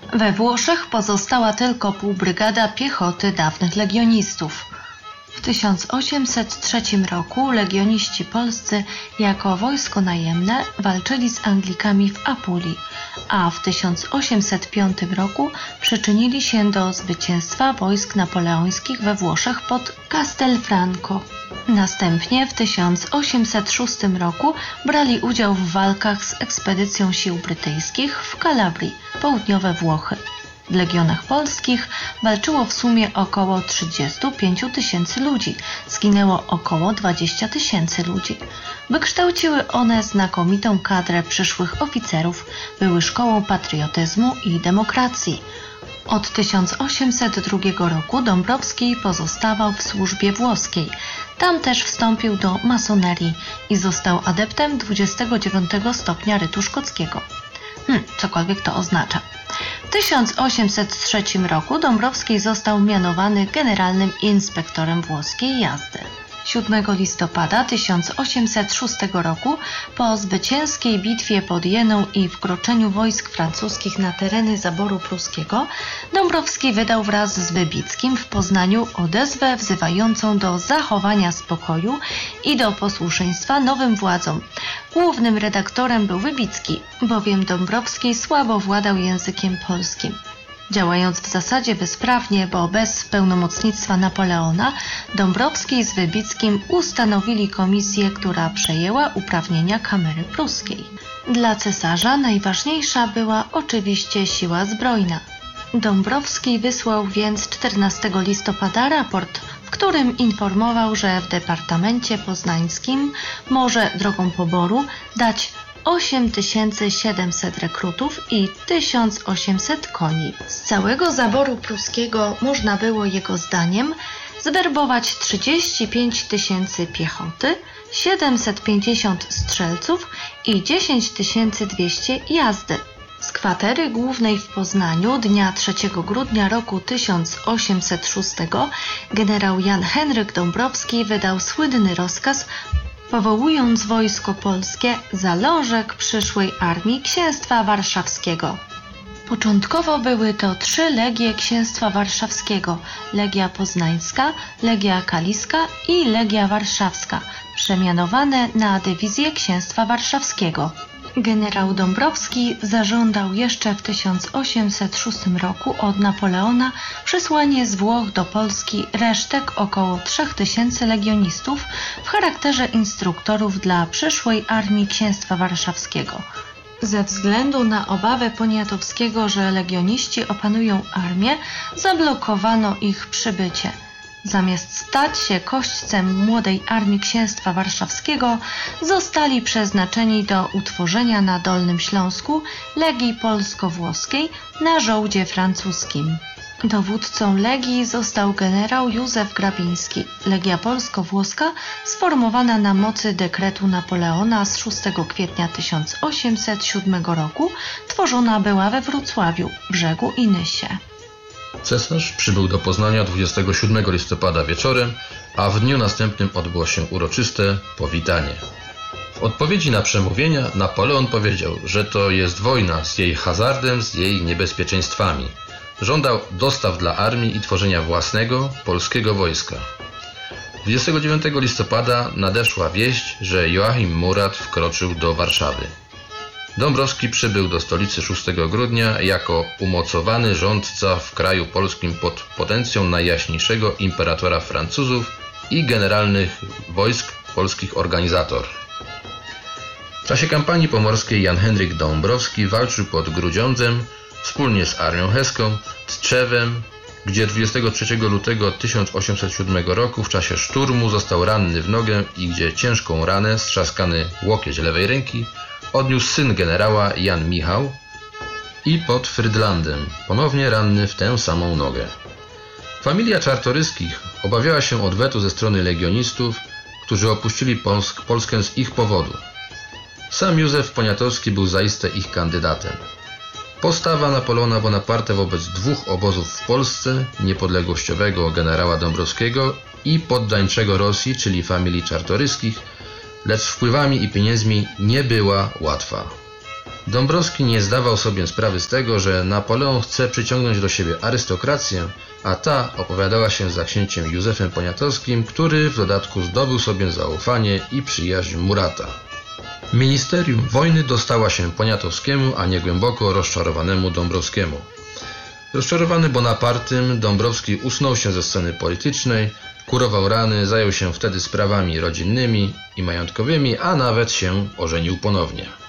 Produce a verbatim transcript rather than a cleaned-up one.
We Włoszech pozostała tylko półbrygada piechoty dawnych legionistów. W tysiąc osiemset trzecim roku legioniści polscy jako wojsko najemne walczyli z Anglikami w Apulii, a w tysiąc osiemset piątym roku przyczynili się do zwycięstwa wojsk napoleońskich we Włoszech pod Castelfranco. Następnie w tysiąc osiemset szóstym roku brali udział w walkach z ekspedycją sił brytyjskich w Kalabrii, południowe Włochy. W legionach polskich walczyło w sumie około trzydzieści pięć tysięcy ludzi, zginęło około dwadzieścia tysięcy ludzi. Wykształciły one znakomitą kadrę przyszłych oficerów, były szkołą patriotyzmu i demokracji. Od tysiąc osiemset drugiego roku Dąbrowski pozostawał w służbie włoskiej. Tam też wstąpił do masonerii i został adeptem dwudziestego dziewiątego stopnia rytu szkockiego. Hmm, cokolwiek to oznacza. W tysiąc osiemset trzecim roku Dąbrowski został mianowany generalnym inspektorem włoskiej jazdy. siódmego listopada tysiąc osiemset szóstego roku po zwycięskiej bitwie pod Jeną i wkroczeniu wojsk francuskich na tereny zaboru pruskiego Dąbrowski wydał wraz z Wybickim w Poznaniu odezwę wzywającą do zachowania spokoju i do posłuszeństwa nowym władzom. Głównym redaktorem był Wybicki, bowiem Dąbrowski słabo władał językiem polskim. Działając w zasadzie bezprawnie, bo bez pełnomocnictwa Napoleona, Dąbrowski z Wybickim ustanowili komisję, która przejęła uprawnienia kamery pruskiej. Dla cesarza najważniejsza była oczywiście siła zbrojna. Dąbrowski wysłał więc czternastego listopada raport, w którym informował, że w departamencie poznańskim może drogą poboru dać osiem tysięcy siedemset rekrutów i tysiąc osiemset koni. Z całego zaboru pruskiego można było jego zdaniem zwerbować trzydzieści pięć tysięcy piechoty, siedemset pięćdziesiąt strzelców i dziesięć tysięcy dwieście jazdy. Z kwatery głównej w Poznaniu dnia trzeciego grudnia roku tysiąc osiemset szóstego generał Jan Henryk Dąbrowski wydał słynny rozkaz, powołując wojsko polskie za lążek przyszłej armii Księstwa Warszawskiego. Początkowo były to trzy legie Księstwa Warszawskiego: Legia Poznańska, Legia Kaliska i Legia Warszawska, przemianowane na dywizję Księstwa Warszawskiego. Generał Dąbrowski zażądał jeszcze w tysiąc osiemset szóstym roku od Napoleona przysłanie z Włoch do Polski resztek około trzech tysięcy legionistów w charakterze instruktorów dla przyszłej armii Księstwa Warszawskiego. Ze względu na obawę Poniatowskiego, że legioniści opanują armię, zablokowano ich przybycie. Zamiast stać się kośćcem młodej armii Księstwa Warszawskiego, zostali przeznaczeni do utworzenia na Dolnym Śląsku Legii Polsko-Włoskiej na żołdzie francuskim. Dowódcą Legii został generał Józef Grabiński. Legia Polsko-Włoska, sformowana na mocy dekretu Napoleona z szóstego kwietnia tysiąc osiemset siódmego roku, tworzona była we Wrocławiu, Brzegu i Nysie. Cesarz przybył do Poznania dwudziestego siódmego listopada wieczorem, a w dniu następnym odbyło się uroczyste powitanie. W odpowiedzi na przemówienia Napoleon powiedział, że to jest wojna z jej hazardem, z jej niebezpieczeństwami. Żądał dostaw dla armii i tworzenia własnego, polskiego wojska. dwudziestego dziewiątego listopada nadeszła wieść, że Joachim Murat wkroczył do Warszawy. Dąbrowski przybył do stolicy szóstego grudnia jako umocowany rządca w kraju polskim pod potencją najjaśniejszego imperatora Francuzów i generalnych wojsk polskich organizator. W czasie kampanii pomorskiej Jan Henryk Dąbrowski walczył pod Grudziądzem wspólnie z armią heską, Tczewem, gdzie dwudziestego trzeciego lutego tysiąc osiemset siódmego roku w czasie szturmu został ranny w nogę i gdzie ciężką ranę, strzaskany łokieć lewej ręki, odniósł syn generała Jan Michał, i pod Frydlandem, ponownie ranny w tę samą nogę. Familia Czartoryskich obawiała się odwetu ze strony legionistów, którzy opuścili Polsk, Polskę z ich powodu. Sam Józef Poniatowski był zaiste ich kandydatem. Postawa Napoleona Bonaparte wobec dwóch obozów w Polsce, niepodległościowego generała Dąbrowskiego i poddańczego Rosji, czyli familii Czartoryskich, lecz wpływami i pieniędzmi nie była łatwa. Dąbrowski nie zdawał sobie sprawy z tego, że Napoleon chce przyciągnąć do siebie arystokrację, a ta opowiadała się za księciem Józefem Poniatowskim, który w dodatku zdobył sobie zaufanie i przyjaźń Murata. Ministerium wojny dostała się Poniatowskiemu, a nie głęboko rozczarowanemu Dąbrowskiemu. Rozczarowany Bonapartym, Dąbrowski usunął się ze sceny politycznej, kurował rany, zajął się wtedy sprawami rodzinnymi i majątkowymi, a nawet się ożenił ponownie.